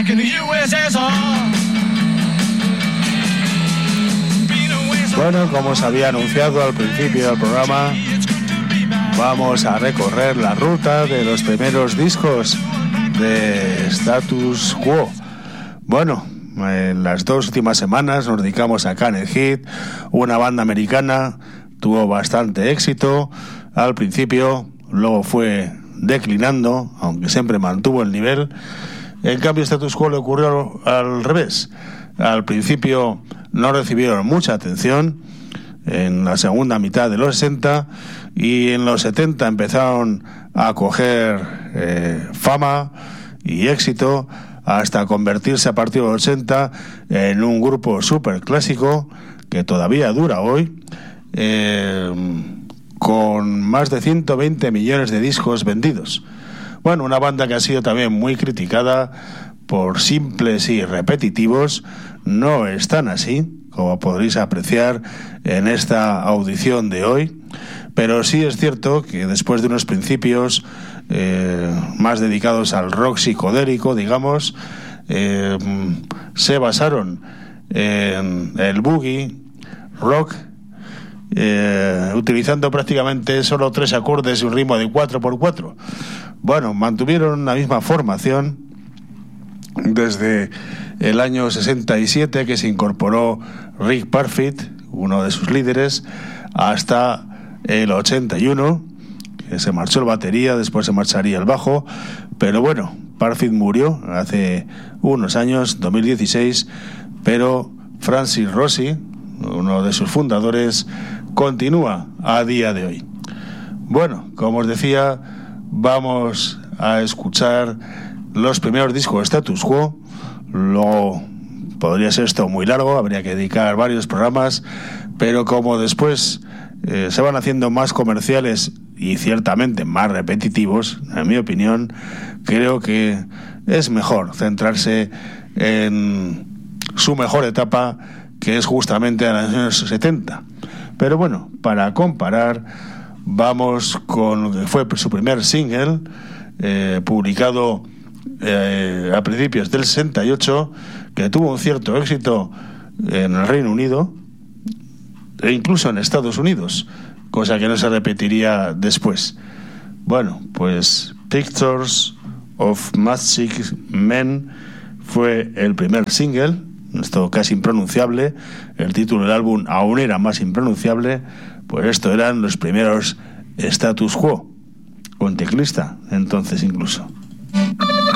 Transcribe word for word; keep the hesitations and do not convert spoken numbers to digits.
Bueno, como os había anunciado al principio del programa, vamos a recorrer la ruta de los primeros discos de Status Quo. Bueno, en las dos últimas semanas nos dedicamos a Canned Heat, una banda americana, tuvo bastante éxito al principio, luego fue declinando, aunque siempre mantuvo el nivel. En cambio, Status Quo le ocurrió al revés. Al principio no recibieron mucha atención, en la segunda mitad de los sesenta, y en los setenta empezaron a coger eh, fama y éxito, hasta convertirse a partir de los ochenta en un grupo súper clásico que todavía dura hoy, eh, con más de ciento veinte millones de discos vendidos. Bueno, una banda que ha sido también muy criticada por simples y repetitivos. No es tan así, como podréis apreciar en esta audición de hoy, pero sí es cierto que después de unos principios eh, más dedicados al rock psicodélico, digamos, eh, se basaron en el boogie rock, eh, utilizando prácticamente solo tres acordes y un ritmo de cuatro por cuatro. Bueno, mantuvieron la misma formación desde el año sesenta y siete, que se incorporó Rick Parfitt, uno de sus líderes, hasta el ochenta y uno, que se marchó el batería, después se marcharía el bajo, pero bueno, Parfitt murió hace unos años, dos mil dieciséis, pero Francis Rossi, uno de sus fundadores, continúa a día de hoy. Bueno, como os decía, vamos a escuchar los primeros discos de Status Quo. Luego podría ser esto muy largo, habría que dedicar varios programas, pero como después eh, se van haciendo más comerciales y ciertamente más repetitivos, en mi opinión, creo que es mejor centrarse en su mejor etapa, que es justamente en los años setenta. Pero bueno, para comparar, vamos con lo que fue su primer single, eh, publicado eh, a principios del sesenta y ocho, que tuvo un cierto éxito en el Reino Unido e incluso en Estados Unidos, cosa que no se repetiría después. Bueno, pues Pictures of Magic Men fue el primer single, esto casi impronunciable, el título del álbum aún era más impronunciable, pues esto eran los primeros Status Quo, con teclista entonces incluso.